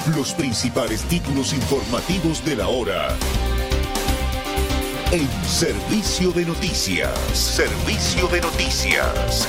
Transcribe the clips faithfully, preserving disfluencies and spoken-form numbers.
Los principales títulos informativos de la hora. En Servicio de Noticias. Servicio de Noticias.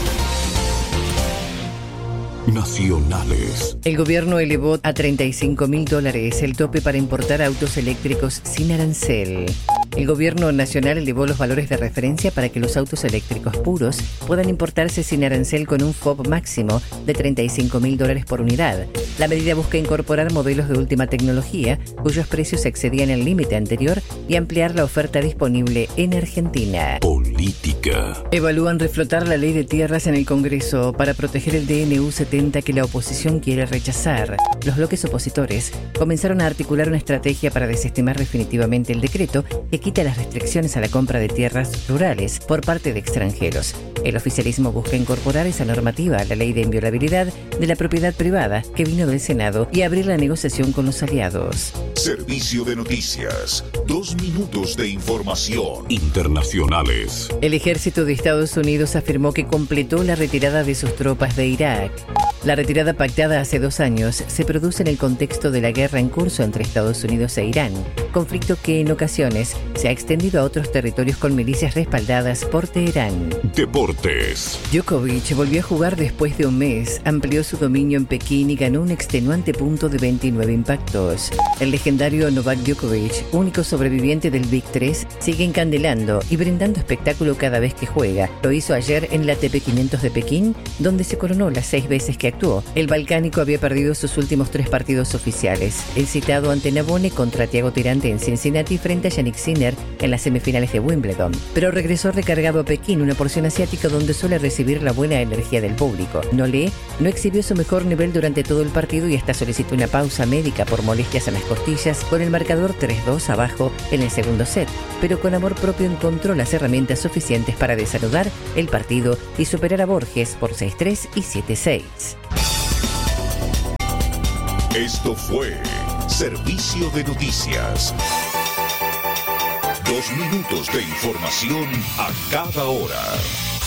Nacionales. El gobierno elevó a treinta y cinco mil dólares el tope para importar autos eléctricos sin arancel. El gobierno nacional elevó los valores de referencia para que los autos eléctricos puros puedan importarse sin arancel con un F O B máximo de treinta y cinco mil dólares por unidad. La medida busca incorporar modelos de última tecnología cuyos precios excedían el límite anterior y ampliar la oferta disponible en Argentina. Política. Evalúan reflotar la ley de tierras en el Congreso para proteger el D N U setenta que la oposición quiere rechazar. Los bloques opositores comenzaron a articular una estrategia para desestimar definitivamente el decreto que quita las restricciones a la compra de tierras rurales por parte de extranjeros. El oficialismo busca incorporar esa normativa a la ley de inviolabilidad de la propiedad privada que vino del Senado y abrir la negociación con los aliados. Servicio de Noticias. Dos minutos de información. Internacionales. El ejército de Estados Unidos afirmó que completó la retirada de sus tropas de Irak. La retirada pactada hace dos años se produce en el contexto de la guerra en curso entre Estados Unidos e Irán, conflicto que en ocasiones se ha extendido a otros territorios con milicias respaldadas por Teherán. Deportes. Djokovic volvió a jugar después de un mes, amplió su dominio en Pekín y ganó un extenuante punto de veintinueve impactos. El legendario Novak Djokovic, único sobreviviente del Big tres, sigue encandelando y brindando espectáculo cada vez que juega. Lo hizo ayer en la A T P quinientos de Pekín, donde se coronó las seis veces que actuó. El balcánico había perdido sus últimos tres partidos oficiales. El citado ante Nabone contra Thiago Tirante en Cincinnati frente a Yannick Sinner en las semifinales de Wimbledon. Pero regresó recargado a Pekín, una porción asiática donde suele recibir la buena energía del público. Nolé no exhibió su mejor nivel durante todo el partido y hasta solicitó una pausa médica por molestias en las costillas con el marcador tres dos abajo en el segundo set, pero con amor propio encontró las herramientas suficientes para desanudar el partido y superar a Borges por seis tres y siete seis. Esto fue Servicio de Noticias. Dos minutos de información a cada hora.